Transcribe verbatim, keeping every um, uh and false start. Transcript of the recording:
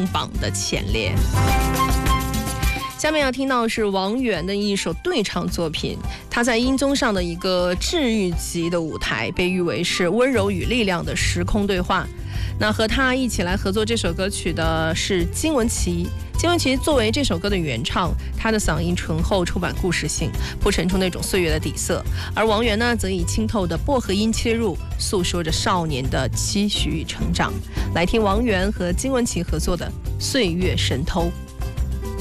榜的前列。下面要听到的是王源的一首对唱作品，他在音综上的一个治愈级的舞台，被誉为是温柔与力量的时空对话。那和他一起来合作这首歌曲的是金玟岐。金玟岐作为这首歌的原唱，他的嗓音醇厚，充满故事性，铺陈出那种岁月的底色。而王源呢，则以清透的薄荷音切入，诉说着少年的期许与成长。来听王源和金玟岐合作的《岁月神偷》。